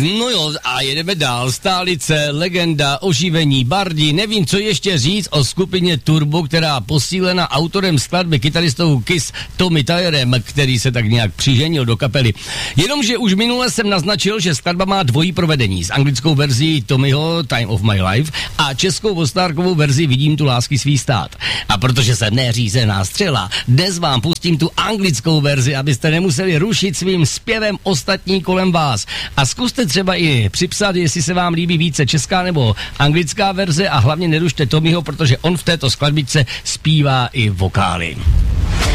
No jo, a jedeme dál. Stálice, legenda, oživení, bardi, nevím, co ještě říct o skupině Turbo, která posílena autorem skladby kytaristou Kiss Tommy Tyrem, který se tak nějak přiženil do kapely. Jenomže už minule jsem naznačil, že skladba má dvojí provedení. S anglickou verzí Tommyho Time of My Life a českou vostárkovou verzi Vidím tu lásky svý stát. A protože jsem neřízená střela, dnes vám pustím tu anglickou verzi, abyste nemuseli rušit svým zpěvem ostatní kolem vás. A zkuste třeba i připsat, jestli se vám líbí více česká nebo anglická verze a hlavně nerušte Tommyho, protože on v této skladbičce zpívá i vokály.